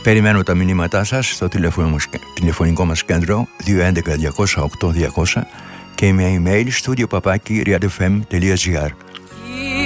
Περιμένω τα μηνύματά σας στο τηλεφωνικό μας κέντρο 211-208-200 και με email studio@riadfm.gr.